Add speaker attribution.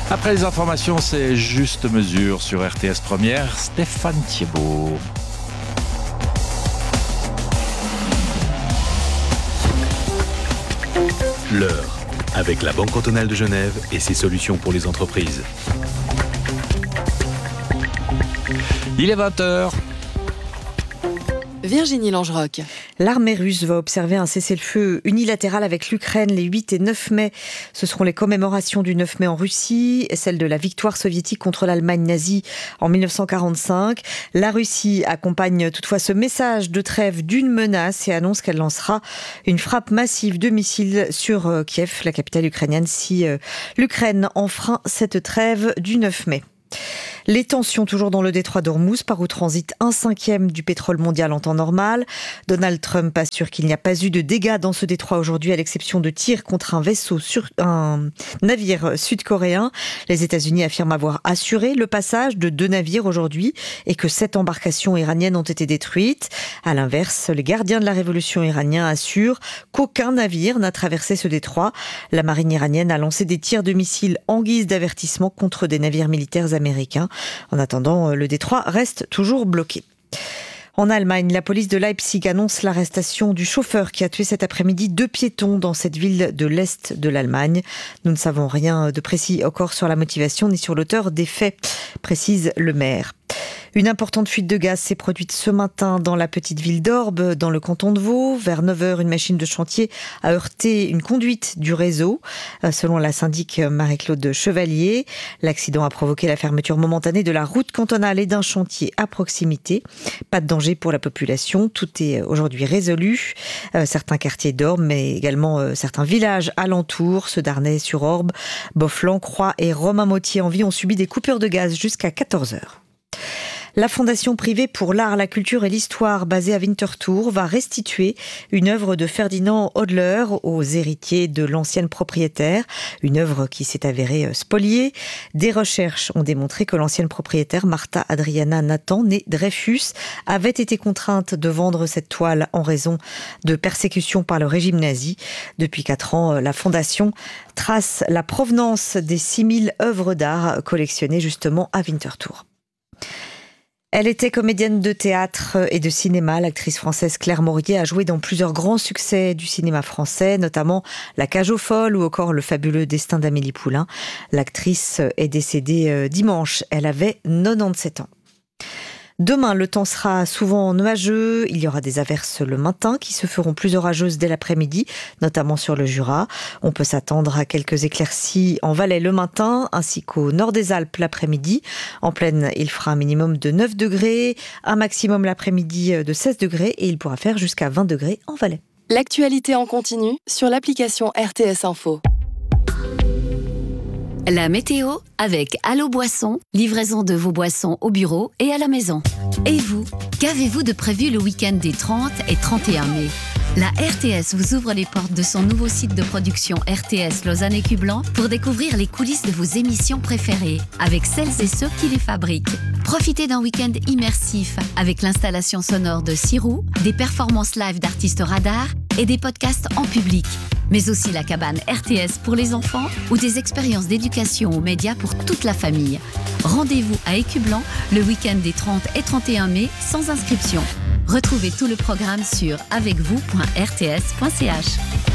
Speaker 1: Après les informations, c'est Juste Mesure sur RTS Première. Stéphane Thiebaud.
Speaker 2: L'heure, avec la Banque cantonale de Genève et ses solutions pour les entreprises.
Speaker 1: Il est 20h.
Speaker 3: Virginie Langeroc.
Speaker 4: L'armée russe va observer un cessez-le-feu unilatéral avec l'Ukraine les 8 et 9 mai. Ce seront les commémorations du 9 mai en Russie, celle de la victoire soviétique contre l'Allemagne nazie en 1945. La Russie accompagne toutefois ce message de trêve d'une menace et annonce qu'elle lancera une frappe massive de missiles sur Kiev, la capitale ukrainienne, si l'Ukraine enfreint cette trêve du 9 mai. Les tensions toujours dans le détroit d'Ormuz, par où transite 1/5 du pétrole mondial en temps normal. Donald Trump assure qu'il n'y a pas eu de dégâts dans ce détroit aujourd'hui, à l'exception de tirs contre un navire sud-coréen. Les États-Unis affirment avoir assuré le passage de 2 navires aujourd'hui et que 7 embarcations iraniennes ont été détruites. À l'inverse, les gardiens de la révolution iranienne assurent qu'aucun navire n'a traversé ce détroit. La marine iranienne a lancé des tirs de missiles en guise d'avertissement contre des navires militaires américains. En attendant, le détroit reste toujours bloqué. En Allemagne, la police de Leipzig annonce l'arrestation du chauffeur qui a tué cet après-midi 2 piétons dans cette ville de l'Est de l'Allemagne. Nous ne savons rien de précis encore sur la motivation ni sur l'auteur des faits, précise le maire. Une importante fuite de gaz s'est produite ce matin dans la petite ville d'Orbe, dans le canton de Vaud. Vers 9h, une machine de chantier a heurté une conduite du réseau. Selon la syndic Marie-Claude Chevalier, l'accident a provoqué la fermeture momentanée de la route cantonale et d'un chantier à proximité. Pas de danger pour la population. Tout est aujourd'hui résolu. Certains quartiers d'Orbe, mais également certains villages alentours, ceux d'Arnay-sur-Orbe, Beauflan, Croix et Romain-Motier-en-Vie ont subi des coupures de gaz jusqu'à 14h. La Fondation privée pour l'art, la culture et l'histoire, basée à Winterthur, va restituer une œuvre de Ferdinand Hodler aux héritiers de l'ancienne propriétaire. Une œuvre qui s'est avérée spoliée. Des recherches ont démontré que l'ancienne propriétaire, Martha Adriana Nathan, née Dreyfus, avait été contrainte de vendre cette toile en raison de persécutions par le régime nazi. Depuis 4 ans, la Fondation trace la provenance des 6000 œuvres d'art collectionnées justement à Winterthur. Elle était comédienne de théâtre et de cinéma. L'actrice française Claire Maurier a joué dans plusieurs grands succès du cinéma français, notamment La Cage aux folles ou encore Le fabuleux destin d'Amélie Poulain. L'actrice est décédée dimanche. Elle avait 97 ans. Demain, le temps sera souvent nuageux. Il y aura des averses le matin qui se feront plus orageuses dès l'après-midi, notamment sur le Jura. On peut s'attendre à quelques éclaircies en Valais le matin, ainsi qu'au nord des Alpes l'après-midi. En plaine, il fera un minimum de 9 degrés, un maximum l'après-midi de 16 degrés et il pourra faire jusqu'à 20 degrés en Valais.
Speaker 3: L'actualité en continu sur l'application RTS Info.
Speaker 5: La météo avec Allo Boisson, livraison de vos boissons au bureau et à la maison. Et vous, qu'avez-vous de prévu le week-end des 30 et 31 mai ? La RTS vous ouvre les portes de son nouveau site de production RTS Lausanne et Cublan pour découvrir les coulisses de vos émissions préférées avec celles et ceux qui les fabriquent. Profitez d'un week-end immersif avec l'installation sonore de Sirou, des performances live d'artistes radars et des podcasts en public. Mais aussi la cabane RTS pour les enfants ou des expériences d'éducation aux médias pour toute la famille. Rendez-vous à Écublan le week-end des 30 et 31 mai sans inscription. Retrouvez tout le programme sur avecvous.rts.ch.